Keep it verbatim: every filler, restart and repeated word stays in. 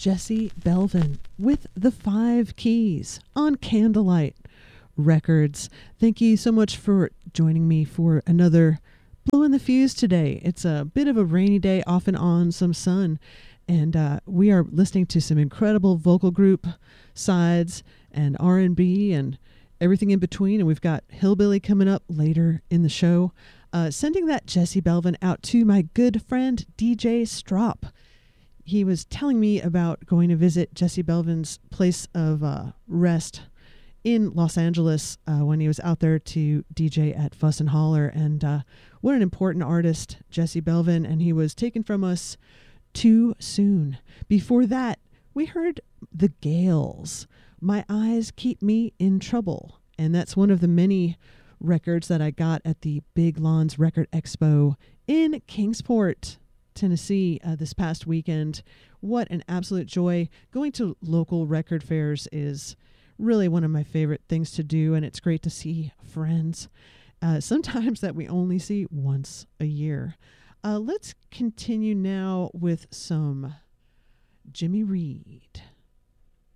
Jesse Belvin with The Five Keys on Candlelight Records. Thank you so much for joining me for another Blowing the Fuse today. It's a bit of a rainy day, off and on, some sun, and uh, we are listening to some incredible vocal group sides and R and B and everything in between, and we've got Hillbilly coming up later in the show. Uh, sending that Jesse Belvin out to my good friend D J Strop. He was telling me about going to visit Jesse Belvin's place of uh, rest in Los Angeles uh, when he was out there to D J at Fuss and Holler. And uh, what an important artist, Jesse Belvin. And he was taken from us too soon. Before that, we heard The Gales, My Eyes Keep Me in Trouble. And that's one of the many records that I got at the Big Lawns Record Expo in Kingsport, Tennessee uh, this past weekend. What an absolute joy. Going to local record fairs is really one of my favorite things to do, and it's great to see friends, uh, sometimes that we only see once a year. Uh, let's continue now with some Jimmy Reed.